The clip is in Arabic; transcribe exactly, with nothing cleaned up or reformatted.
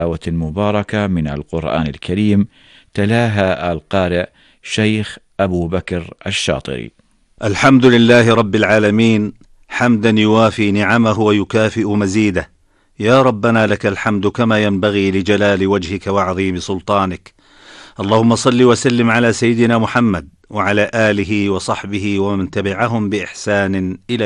مباركة من القرآن الكريم تلاها القارئ شيخ أبو بكر الشاطري. الحمد لله رب العالمين، حمدا يوافي نعمه ويكافئ مزيده. يا ربنا لك الحمد كما ينبغي لجلال وجهك وعظيم سلطانك. اللهم صل وسلم على سيدنا محمد وعلى آله وصحبه ومن تبعهم بإحسان إلى